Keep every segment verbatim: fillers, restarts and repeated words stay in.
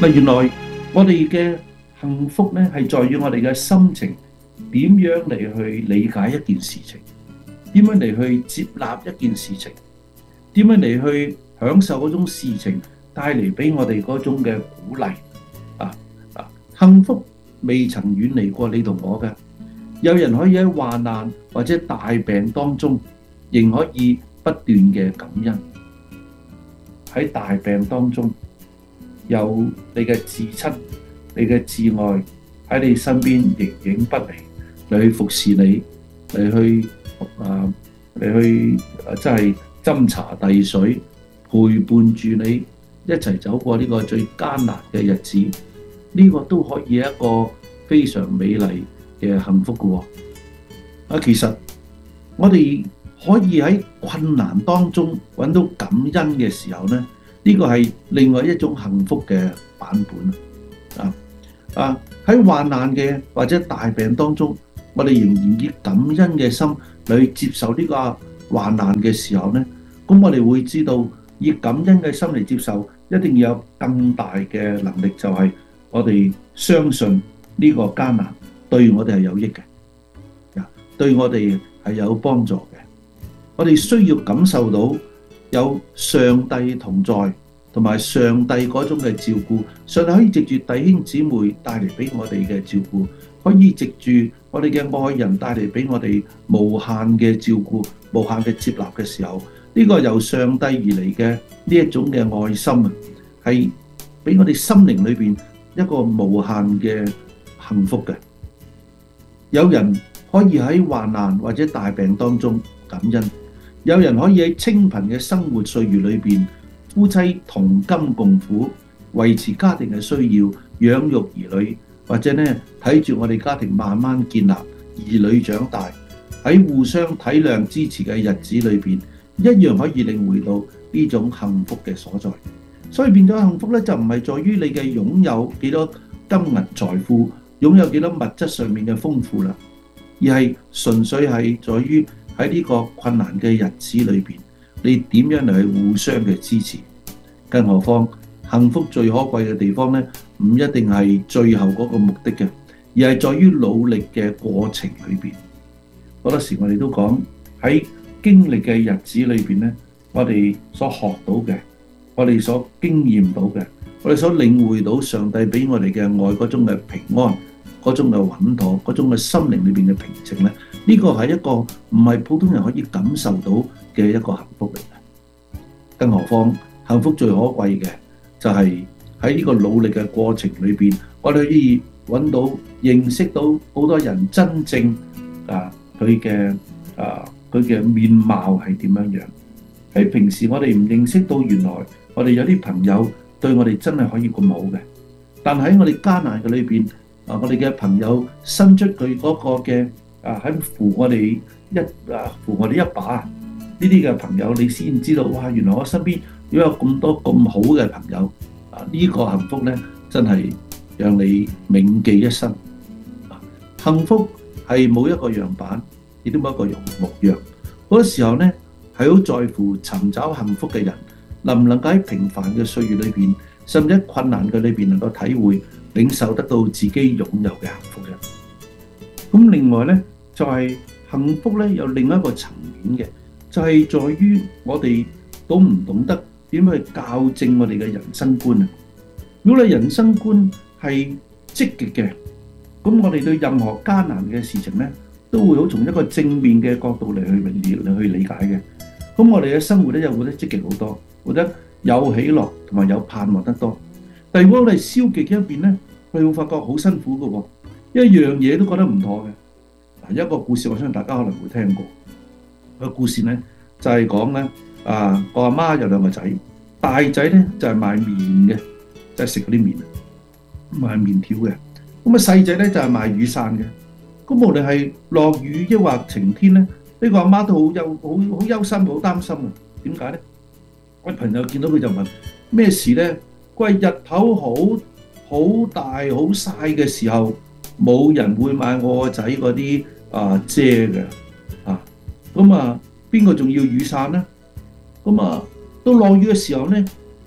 嗱，原來我哋嘅幸福咧係在於我哋嘅心情點樣嚟去理解一件事情，點樣嚟去接納一件事情，點樣嚟去享受嗰種事情帶嚟俾我哋嗰種嘅鼓勵啊啊！幸福未曾遠離過你同我嘅，有人可以喺患難或者大病當中，仍可以不斷嘅感恩。喺大病當中，有你嘅至親、你嘅至愛喺你身邊形影不離，嚟去服侍你，嚟去啊，嚟去啊，即係斟茶遞水，陪伴住你一齊走過呢個最艱難嘅日子。呢個都可以一個非常美麗嘅幸福嘅。啊，其實我哋可以喺困難當中揾到感恩嘅時候呢，呢個係另外一種幸福嘅版本啊！啊，喺患難嘅或者大病當中，我哋仍然以感恩嘅心嚟接受呢個患難嘅時候呢，咁我哋會知道以感恩嘅心嚟接受，一定要有更大嘅能力，就係我哋相信呢個艱難對我哋係有益嘅，啊，對我哋係有幫助嘅。我哋需要感受到有上帝同在，同埋上帝嗰種嘅照顧。上帝可以藉住弟兄姊妹帶嚟俾我哋嘅照顧，可以藉住我哋嘅愛人帶嚟俾我哋無限嘅照顧、無限嘅接納嘅時候，呢個由上帝而嚟嘅呢一種嘅愛心啊，係俾我哋心靈裏邊一個無限嘅幸福嘅。有人可以喺患難或者大病當中感恩，有人可以喺清貧嘅生活歲月裏邊，夫妻同甘共苦，維持家庭嘅需要，養育兒女，或者呢睇住我哋家庭慢慢建立，兒女長大，喺互相體諒支持嘅日子裏邊，一樣可以領會到呢種幸福嘅所在。所以變咗幸福咧，就唔係在於你嘅擁有幾多金銀財富，擁有幾多物質上面嘅豐富啦，而係純粹係在於喺呢個困難嘅日子裏邊，你點樣嚟去互相嘅支持。更何況幸福最可貴嘅地方咧，唔一定係最後嗰個目的嘅，而係在於努力嘅過程裏邊。好多時我哋都講喺經歷嘅日子裏邊咧，我哋所學到嘅，我哋所經驗到嘅，我哋所領會到上帝俾我哋嘅愛嗰種嘅平安，嗰種嘅穩妥，嗰種嘅心靈裏邊嘅平靜咧，呢個係一個唔係普通人可以感受到嘅一個幸福嚟嘅。更何況幸福最可貴嘅就係喺呢個努力嘅過程裏邊，我哋可以揾到認識到好多人真正啊佢嘅啊佢嘅面貌係點樣樣。喺平時我哋唔認識到原來我哋有啲朋友對我哋真係可以咁好嘅，但喺我哋艱難嘅裏邊啊，我哋嘅朋友伸出佢嗰個嘅啊喺扶我哋一啊扶我哋一把，呢啲嘅朋友你先知道，哇！原來我身邊如果有咁多咁好嘅朋友啊，呢個幸福咧真係讓你銘記一生。幸福係冇一個樣板，亦都冇一個模樣。好多時候咧係好在乎尋找幸福嘅人，能唔能夠喺平凡嘅歲月裏邊，甚至喺困難嘅裏邊，能夠體會領受得到自己擁有嘅幸福嘅。咁另外咧就係幸福咧有另一個層面嘅，就係在於我哋懂唔懂得點樣去校正我哋嘅人生觀啊。如果你人生觀係積極嘅，咁我哋對任何艱難嘅事情咧，都會好從一個正面嘅角度嚟去理嚟去理解嘅。咁我哋嘅生活咧又活得積極好多，活得有喜樂同埋有盼望得多。但如果我哋消極嘅一邊咧，我哋會發覺好辛苦嘅喎，一樣嘢都覺得唔妥嘅。嗱，一個故事我相信大家可能會聽過。個故事咧就係講咧啊，個阿媽有兩個仔，大仔咧就係賣麵嘅，即係食嗰啲麵，賣麵條嘅。咁啊細仔咧就係賣雨傘嘅。咁無論係落雨抑或晴天咧，呢個阿媽都好憂好好憂心，好擔心啊！點解咧？我朋友見到佢就問咩事咧？佢話日頭好好大好曬嘅時候，冇人會買我個仔嗰啲啊遮嘅啊。咁啊，邊個仲要雨傘咧？咁啊，到落雨嘅時候咧，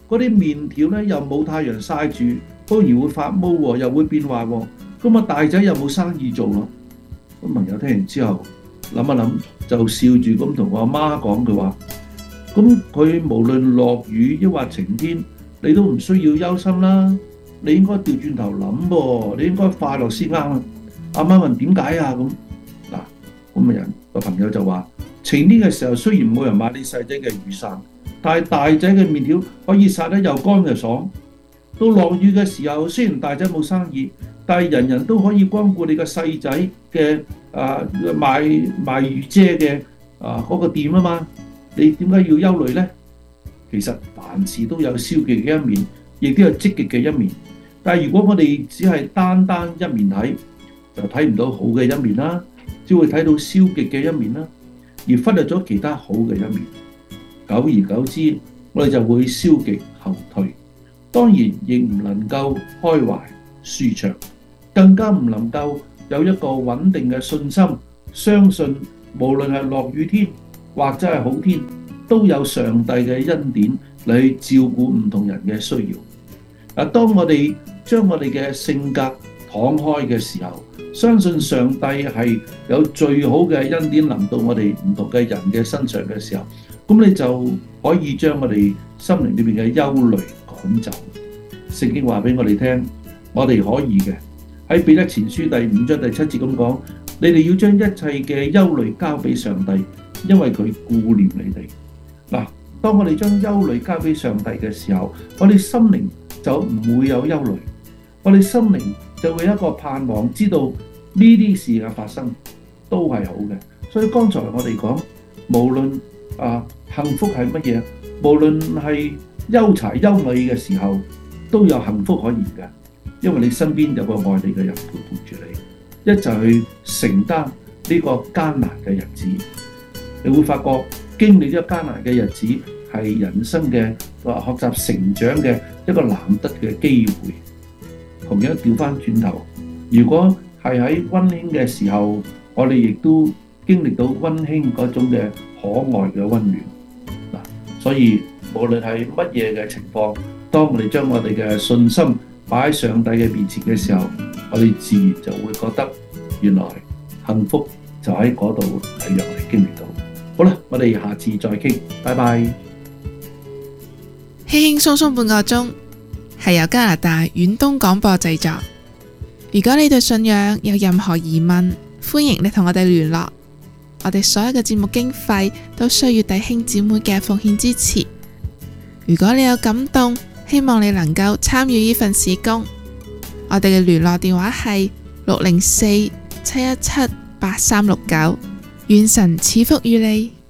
嗰啲麵條咧又冇太陽曬住，好容易會發毛喎，又會變壞喎。咁啊大仔又冇生意做咯。咁朋友聽完之後諗一諗，就笑住咁同我阿媽講，佢話：咁佢無論落雨抑或晴天，你都唔需要憂心啦。你應該調轉頭諗噃，你應該快樂先啱啊！阿媽問點解啊？咁嗱，咁嘅人個朋友就話：晴天嘅時候雖然冇人買你細仔嘅雨傘，但係大仔嘅麵條可以曬得又乾又爽。到落雨嘅時候，雖然大仔冇生意，但係人人都可以光顧你個細仔嘅啊賣賣雨遮嘅啊嗰個店啊嘛。你點解要憂慮呢？其實凡事都有消極嘅一面，亦都有積極嘅一面。但係如果我哋只係單單一面睇，就睇唔到好嘅一面啦，只會睇到消極嘅一面啦，而忽略咗其他好嘅一面。久而久之，我哋就會消極後退，當然亦唔能夠開懷舒暢，更加唔能夠有一個穩定嘅信心，相信無論係落雨天或者係好天，都有上帝嘅恩典嚟去照顧唔同人嘅需要。嗱，當我哋將我哋嘅性格敞開嘅時候，相信上帝係有最好嘅恩典臨到我哋唔同嘅人嘅身上嘅時候，咁你就可以將我哋心靈裏面嘅憂慮趕走。聖經話俾我哋聽，我哋可以嘅，喺彼得前書第五章第七節咁講，你哋要將一切嘅憂慮交俾上帝，因為佢顧念你哋。嗱，當我哋將憂慮交俾上帝嘅時候，我哋心靈就唔會有憂慮，我哋心靈就會有一個盼望，知道呢啲事嘅發生都係好嘅。所以剛才我哋講，無論啊幸福係乜嘢，無論係憂柴憂米嘅時候，都有幸福可言嘅，因為你身邊有個愛你嘅人陪伴住你，一齊去承擔呢個艱難嘅日子。你會發覺經歷咗艱難嘅日子係人生嘅學習成長嘅一個難得嘅機會。同樣調翻轉頭，如果係喺溫馨嘅時候，我哋亦都經歷到溫馨嗰種嘅可愛嘅溫暖。嗱，所以無論係乜嘢嘅情況，當我哋將我哋嘅信心擺喺上帝嘅面前嘅時候，我哋自然就會覺得原來幸福就喺嗰度係讓我哋經歷到。好啦，我哋下次再傾，拜拜。 輕輕鬆鬆半個鐘，係由加拿大遠東廣播製作。如果你對信仰有任何疑問，歡迎你同我哋聯絡。我哋所有嘅節目經費都需要弟兄姊妹嘅奉獻支持。如果你有感動，希望你能夠參與呢份事工。我哋嘅聯絡電話係六零四七一七八三六九。願神賜福於你。